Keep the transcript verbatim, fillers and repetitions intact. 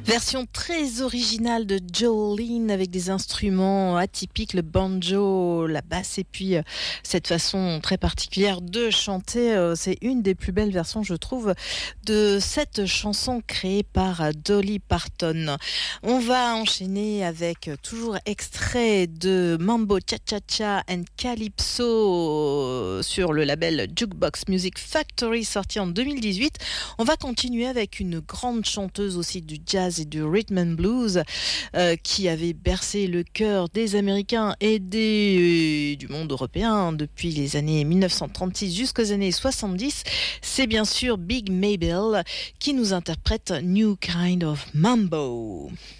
Version très originale de Jolene avec des instruments atypiques, le banjo, la basse et puis euh, cette façon très particulière de chanter. Euh, c'est une des plus belles versions, je trouve, de cette chanson créée par euh, Dolly Parton. On va enchaîner avec euh, toujours extrait de Mambo Cha Cha Cha and Calypso euh, sur le label Jukebox Music Factory sorti en deux mille dix-huit. On va continuer avec une grande chanteuse aussi du jazz et du rhythm and blues euh, qui avait bercé le cœur des Américains et des, du monde européen depuis les années mille neuf cent trente-six jusqu'aux années soixante-dix. C'est bien sûr Big Maybelle qui nous interprète New Kind of Mambo.